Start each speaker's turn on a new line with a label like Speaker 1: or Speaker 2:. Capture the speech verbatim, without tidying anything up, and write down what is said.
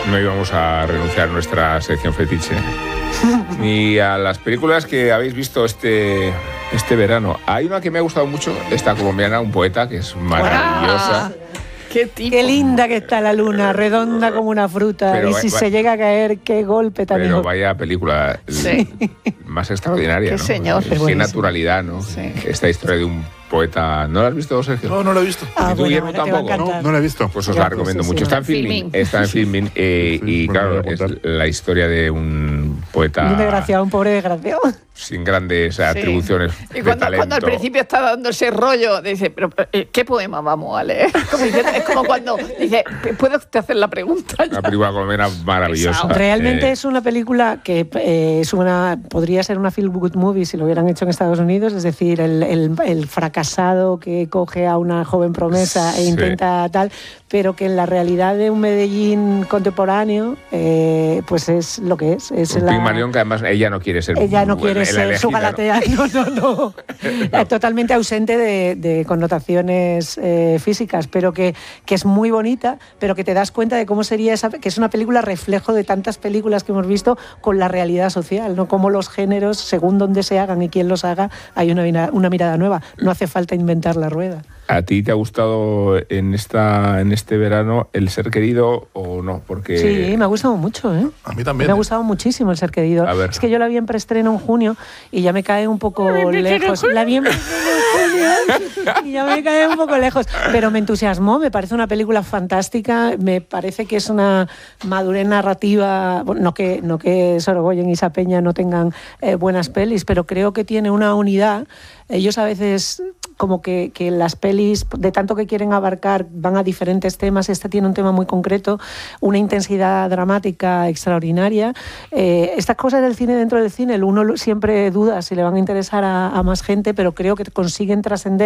Speaker 1: no íbamos a renunciar a nuestra sección fetiche. Ni a las películas que habéis visto este, este verano. Hay una que me ha gustado mucho, esta colombiana, Un poeta, que es maravillosa.
Speaker 2: ¿Qué, tipo?
Speaker 3: Qué linda que está la luna, redonda como una fruta. Pero, y si va, se llega a caer, qué golpe tan
Speaker 1: Pero vaya película
Speaker 2: sí.
Speaker 1: más extraordinaria,
Speaker 2: qué
Speaker 1: ¿no?
Speaker 2: Señor.
Speaker 1: Qué buenísimo. Naturalidad, ¿no? Sí. Esta historia de un poeta. ¿No la has visto, Sergio?
Speaker 4: No, no la he visto.
Speaker 3: Ah,
Speaker 1: ¿Y tú,
Speaker 3: bueno,
Speaker 1: Guillermo, tampoco?
Speaker 4: No, no la he visto.
Speaker 1: Pues os
Speaker 3: ya,
Speaker 1: la recomiendo
Speaker 3: pues,
Speaker 1: mucho. Está en filming. Está en filming. Eh,
Speaker 4: sí,
Speaker 1: y
Speaker 4: bueno,
Speaker 1: claro, es la historia de un poeta.
Speaker 3: Un desgraciado, un pobre desgraciado.
Speaker 1: Sin grandes sí. atribuciones.
Speaker 2: Y cuando,
Speaker 1: de
Speaker 2: cuando al principio está dando ese rollo, dice, pero ¿qué poema vamos a leer? Como dice, es como cuando dice, ¿puede usted hacer la pregunta?
Speaker 1: Una película colombiana maravillosa.
Speaker 3: Realmente
Speaker 1: eh,
Speaker 3: es una película que eh, es una, podría ser una feel good movie si lo hubieran hecho en Estados Unidos, es decir, el, el, el fracasado que coge a una joven promesa e intenta sí. tal, pero que en la realidad de un Medellín contemporáneo, eh, pues es lo que es. es
Speaker 1: un
Speaker 3: la,
Speaker 1: Pigmalión que además ella no quiere ser.
Speaker 3: Ella no quiere ser
Speaker 1: elegida,
Speaker 3: su Galatea, no, no, no. no. Totalmente ausente de, de connotaciones eh, físicas, pero que, que es muy bonita, pero que te das cuenta de cómo sería esa, que es una película reflejo de tantas películas que hemos visto con la realidad social, ¿no? Cómo los géneros, según donde se hagan y quién los haga, hay una, una mirada nueva. No hace falta inventar la rueda.
Speaker 1: ¿A ti te ha gustado en esta en este verano El ser querido o no? Porque
Speaker 3: sí, me ha gustado mucho, ¿eh?
Speaker 4: A mí también.
Speaker 3: Me ha
Speaker 4: ¿eh?
Speaker 3: gustado muchísimo El ser querido.
Speaker 1: A ver.
Speaker 3: Es que yo la vi en preestreno en junio y ya me cae un poco lejos. La vi en junio y ya me cae un poco lejos. Pero me entusiasmó, me parece una película fantástica, me parece que es una madurez narrativa, no que, no que Sorogoyen y Sapeña no tengan eh, buenas pelis, pero creo que tiene una unidad. Ellos a veces como que, que las pelis, de tanto que quieren abarcar, van a diferentes temas. Esta tiene un tema muy concreto, una intensidad dramática extraordinaria. Eh, estas cosas del cine dentro del cine, uno siempre duda si le van a interesar a, a más gente, pero creo que consiguen trascender